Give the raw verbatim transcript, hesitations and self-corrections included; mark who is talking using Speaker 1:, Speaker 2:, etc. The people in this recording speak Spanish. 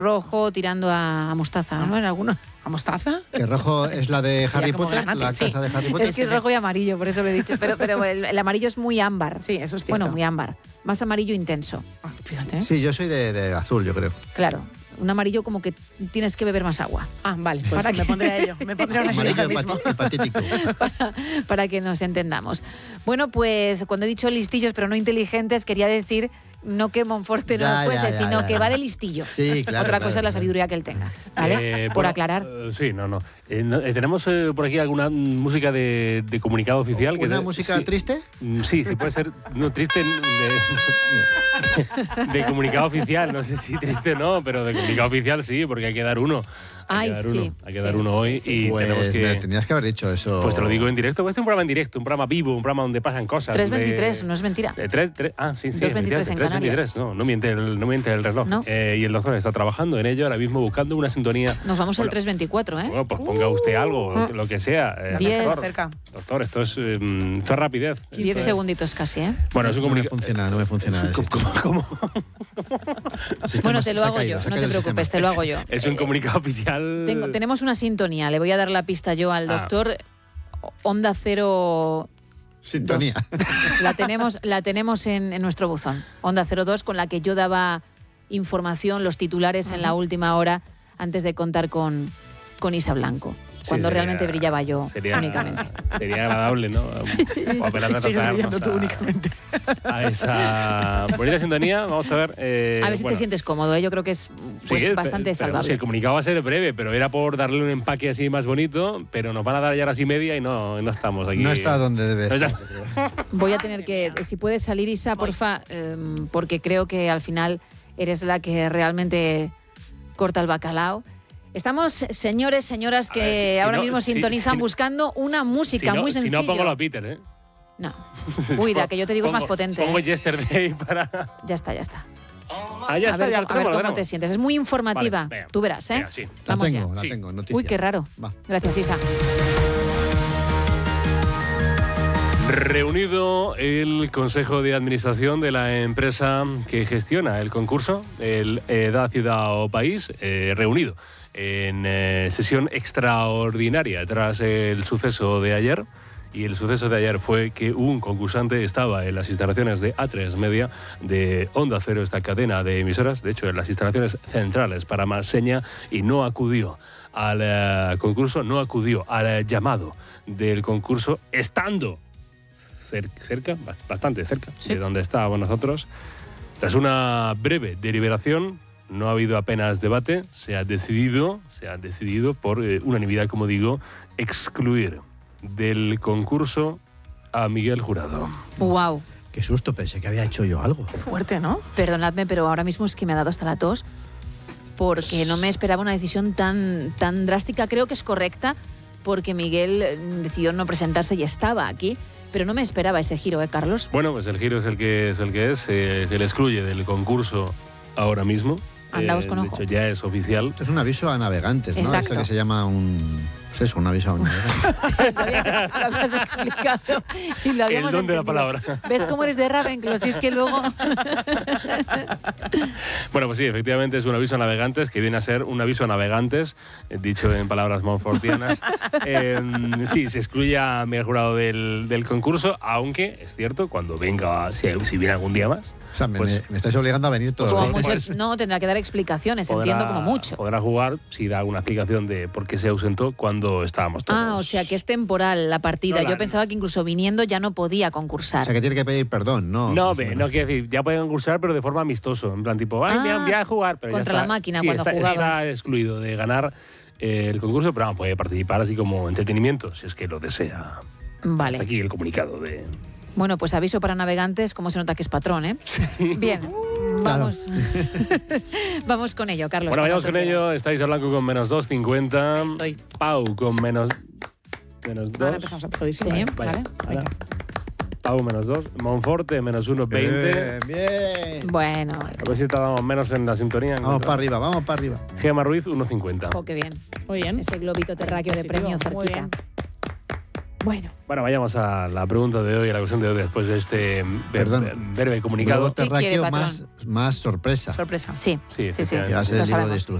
Speaker 1: rojo tirando a, a mostaza, ¿no? En algunos.
Speaker 2: ¿A mostaza?
Speaker 3: Que rojo es la de Harry Potter,
Speaker 2: granate,
Speaker 3: la
Speaker 2: sí.
Speaker 3: casa de Harry Potter.
Speaker 1: Es que es rojo y amarillo, por eso lo he dicho. Pero, pero el, el amarillo es muy ámbar.
Speaker 2: Sí, eso es cierto.
Speaker 1: Bueno, muy ámbar. Más amarillo intenso.
Speaker 2: Ah, fíjate.
Speaker 3: Sí, yo soy de, de azul, yo creo.
Speaker 1: Claro. Un amarillo como que tienes que beber más agua.
Speaker 2: Ah, vale, pues me pondré a ello. Me pondré a una
Speaker 3: Amarillo
Speaker 2: mismo.
Speaker 3: hepati- hepatítico.
Speaker 1: para, para que nos entendamos. Bueno, pues cuando he dicho listillos pero no inteligentes, quería decir no que Monforte no
Speaker 3: Ya,
Speaker 1: lo fuese,
Speaker 3: ya, ya,
Speaker 1: sino
Speaker 3: ya.
Speaker 1: que va de listillo.
Speaker 3: Sí, claro.
Speaker 1: Otra
Speaker 3: claro,
Speaker 1: cosa es la
Speaker 3: claro.
Speaker 1: sabiduría que él tenga, ¿vale?
Speaker 4: Eh,
Speaker 1: Por
Speaker 4: bueno,
Speaker 1: aclarar.
Speaker 4: eh, sí, no, no. Eh, no, eh, tenemos eh, por aquí alguna música de, de comunicado oficial. Que
Speaker 3: ¿Una
Speaker 4: de-
Speaker 3: música
Speaker 4: sí,
Speaker 3: triste?
Speaker 4: mm, Sí, sí puede ser. No, triste de, de comunicado oficial. No sé si triste o no, pero de comunicado oficial sí, porque hay que dar uno. Hay
Speaker 1: Ay,
Speaker 4: que dar
Speaker 1: sí,
Speaker 4: uno. Hay que
Speaker 1: sí,
Speaker 4: dar uno hoy
Speaker 1: sí, sí,
Speaker 4: y
Speaker 3: Pues
Speaker 4: tenemos
Speaker 3: me
Speaker 4: que.
Speaker 3: tendrías que haber dicho eso.
Speaker 4: Pues te lo digo en directo. Pues este es un programa en directo, un programa vivo, un programa donde pasan cosas.
Speaker 1: tres
Speaker 4: de-
Speaker 1: veintitrés, no es mentira.
Speaker 4: de tres, tres, ah, sí, sí.
Speaker 1: dos veintitrés en
Speaker 4: tres
Speaker 1: Canarias.
Speaker 4: veintitrés, no, no miente el, no miente el reloj.
Speaker 1: No.
Speaker 4: Eh, y el doctor está trabajando en ello ahora mismo buscando una sintonía.
Speaker 1: Nos vamos al
Speaker 4: Bueno,
Speaker 1: tres veinticuatro, ¿eh?
Speaker 4: Bueno, pues ponga usted algo,
Speaker 1: Uh.
Speaker 4: lo que sea. eh,
Speaker 1: Diez.
Speaker 4: doctor,
Speaker 2: Cerca.
Speaker 4: doctor, esto es, eh, esto es rapidez.
Speaker 1: Diez
Speaker 4: Esto es-
Speaker 1: segunditos casi, ¿eh?
Speaker 4: Bueno, es un
Speaker 3: No me
Speaker 4: comunicado.
Speaker 3: funciona, no me funciona. el sistema.
Speaker 4: ¿Cómo?
Speaker 3: El sistema
Speaker 1: Bueno, te
Speaker 3: se
Speaker 1: lo
Speaker 3: ha
Speaker 1: hago
Speaker 3: caído,
Speaker 1: yo,
Speaker 3: se ha
Speaker 1: no
Speaker 3: caído
Speaker 1: te
Speaker 3: el
Speaker 1: preocupes,
Speaker 3: sistema.
Speaker 1: te lo hago yo.
Speaker 4: Es un
Speaker 1: Eh,
Speaker 4: comunicado oficial.
Speaker 1: tengo- tenemos una sintonía, le voy a dar la pista yo al
Speaker 4: Ah.
Speaker 1: doctor. Onda Cero
Speaker 3: Sintonía.
Speaker 1: dos. La tenemos, la tenemos en, en nuestro buzón. Onda cero dos, con la que yo daba información, los titulares en la última hora, antes de contar con, con Isa Blanco.
Speaker 4: Sí,
Speaker 1: Cuando
Speaker 4: sería-
Speaker 1: realmente brillaba yo
Speaker 4: sería,
Speaker 1: únicamente.
Speaker 4: Sería agradable, ¿no? O apelar a
Speaker 2: Sigue
Speaker 4: tratarnos
Speaker 2: brillando tú
Speaker 4: a-
Speaker 2: únicamente.
Speaker 4: a esa bonita sintonía. Vamos a ver. eh,
Speaker 1: A ver si
Speaker 4: bueno,
Speaker 1: te sientes cómodo, ¿eh? Yo creo que es pues,
Speaker 4: sí, pe-
Speaker 1: bastante
Speaker 4: pero,
Speaker 1: salvable.
Speaker 4: sí, el comunicado va a ser breve, pero era por darle un empaque así más bonito, pero nos van a dar ya horas y media y no, y no estamos aquí.
Speaker 3: No está donde debe
Speaker 4: No
Speaker 3: estar.
Speaker 4: está-
Speaker 1: Voy a tener que, si puedes salir, Isa, porfa, eh, porque creo que al final eres la que realmente corta el bacalao. Estamos, señores, señoras, que
Speaker 4: A ver, si- si
Speaker 1: ahora
Speaker 4: no-
Speaker 1: mismo
Speaker 4: si-
Speaker 1: sintonizan
Speaker 4: si-
Speaker 1: buscando una música
Speaker 4: si no,
Speaker 1: muy sencilla.
Speaker 4: Si no pongo la Peter, ¿eh?
Speaker 1: No. Uy, la que yo te digo es más
Speaker 4: Pongo-
Speaker 1: potente.
Speaker 4: Pongo
Speaker 1: ¿eh?
Speaker 4: Yesterday para.
Speaker 1: Ya está, ya está.
Speaker 4: Ah, ya
Speaker 1: a
Speaker 4: está,
Speaker 1: ver,
Speaker 4: ya
Speaker 1: cómo-
Speaker 4: lo
Speaker 1: a ver
Speaker 4: tenemos, lo
Speaker 1: cómo
Speaker 4: tenemos.
Speaker 1: te sientes. Es muy informativa.
Speaker 4: Vale, venga.
Speaker 1: Tú verás, ¿eh?
Speaker 4: Venga, sí.
Speaker 3: La
Speaker 1: Vamos
Speaker 3: tengo,
Speaker 1: ya.
Speaker 3: la
Speaker 4: Sí.
Speaker 3: tengo, noticia.
Speaker 1: Uy, qué raro.
Speaker 3: Va.
Speaker 1: Gracias, Isa.
Speaker 4: Reunido el Consejo de Administración de la empresa que gestiona el concurso, el Edad, Ciudad o País, eh, reunido en eh, sesión extraordinaria tras el suceso de ayer. Y el suceso de ayer fue que un concursante estaba en las instalaciones de A tres Media, de Onda Cero, esta cadena de emisoras, de hecho en las instalaciones centrales para más seña, y no acudió al eh, concurso, no acudió al eh, llamado del concurso, estando cer- cerca, bast- bastante cerca
Speaker 1: Sí.
Speaker 4: de donde estábamos nosotros. Tras una breve deliberación, no ha habido apenas debate, se ha decidido, se ha decidido por eh, unanimidad, como digo, excluir del concurso a Miguel Jurado.
Speaker 1: Wow.
Speaker 3: Qué susto, pensé que había hecho yo algo.
Speaker 2: Fuerte, ¿no?
Speaker 1: Perdonadme, pero ahora mismo es que me ha dado hasta la tos porque no me esperaba una decisión tan, tan drástica. Creo que es correcta porque Miguel eh, decidió no presentarse y estaba aquí, pero no me esperaba ese giro, ¿eh, Carlos?
Speaker 4: Bueno, pues el giro es el que es, el que es eh, se le excluye del concurso ahora mismo.
Speaker 1: Andamos con
Speaker 4: de
Speaker 1: ojo.
Speaker 4: hecho, ya es oficial.
Speaker 3: Esto es un aviso a navegantes, ¿no?
Speaker 1: Exacto.
Speaker 3: Esto que se llama un... Pues eso, un aviso a un navegante.
Speaker 1: Lo habías, lo habías explicado y lo habíamos
Speaker 4: El don de la
Speaker 1: entendido.
Speaker 4: palabra.
Speaker 1: ¿Ves cómo eres de Ravenclaw? Si es que luego...
Speaker 4: Bueno, pues sí, efectivamente es un aviso a navegantes que viene a ser un aviso a navegantes, eh, dicho en palabras monfortianas. Eh, sí, se excluye a Miguel Jurado del, del concurso, aunque es cierto, cuando venga, si, si viene algún día más,
Speaker 3: O sea, me,
Speaker 4: Pues-
Speaker 3: me- me estáis obligando a venir todos
Speaker 1: Como
Speaker 3: los días.
Speaker 1: mucho, no, tendrá que dar explicaciones, entiendo como mucho.
Speaker 4: podrá jugar si da una explicación de por qué se ausentó cuando estábamos todos.
Speaker 1: Ah, o sea que es temporal la partida.
Speaker 4: No, la-
Speaker 1: Yo pensaba que incluso viniendo ya no podía
Speaker 3: O
Speaker 1: concursar.
Speaker 3: sea, que tiene que pedir perdón, ¿no?
Speaker 4: No,
Speaker 3: Más o
Speaker 4: ve,
Speaker 3: menos.
Speaker 4: no quiero decir, ya pueden concursar, pero de forma amistoso. En plan, tipo, ay,
Speaker 1: Ah,
Speaker 4: mira, voy a jugar. Pero ya
Speaker 1: contra
Speaker 4: está-
Speaker 1: la máquina
Speaker 4: sí,
Speaker 1: cuando
Speaker 4: está,
Speaker 1: jugabas.
Speaker 4: está excluido de ganar eh, el concurso, pero vamos, puede participar así como entretenimiento, si es que lo desea.
Speaker 1: Vale.
Speaker 4: Hasta aquí el comunicado de.
Speaker 1: Bueno, pues aviso para navegantes, como se nota que es patrón, ¿eh? Bien, vamos. Vamos con ello, Carlos.
Speaker 4: Bueno, vayamos
Speaker 1: cuando
Speaker 4: con
Speaker 1: tú
Speaker 4: ello.
Speaker 1: quieras.
Speaker 4: Estáis a blanco con menos dos cincuenta.
Speaker 2: Estoy.
Speaker 4: Pau con menos, menos
Speaker 2: Ahora
Speaker 4: dos.
Speaker 2: empezamos a aplaudir.
Speaker 1: Sí.
Speaker 2: Vale,
Speaker 4: Vaya,
Speaker 2: vale.
Speaker 4: ahora.
Speaker 2: Venga.
Speaker 4: Pau menos dos. Monforte menos uno veinte.
Speaker 3: Bien, bien.
Speaker 1: Bueno,
Speaker 4: A ver si tardamos menos en la sintonía.
Speaker 3: Vamos para arriba, vamos para arriba.
Speaker 4: Gemma Ruiz uno cincuenta.
Speaker 1: oh, qué bien.
Speaker 2: Muy bien.
Speaker 1: Premio terráqueo de
Speaker 2: Positivo,
Speaker 1: premio
Speaker 2: muy
Speaker 1: cerquita.
Speaker 2: bien.
Speaker 1: Bueno.
Speaker 4: Bueno, vayamos a la pregunta de hoy, a la cuestión de hoy, después de este
Speaker 3: Perdón.
Speaker 4: ver- breve comunicado.
Speaker 3: Globo terráqueo
Speaker 1: patrón?
Speaker 3: más, más sorpresa.
Speaker 2: Sorpresa.
Speaker 1: Sí,
Speaker 4: Sí,
Speaker 1: sí, sí.
Speaker 4: efectivamente.
Speaker 3: Que va a ser
Speaker 1: lo
Speaker 3: el libro de
Speaker 1: sabemos.
Speaker 3: instrucciones.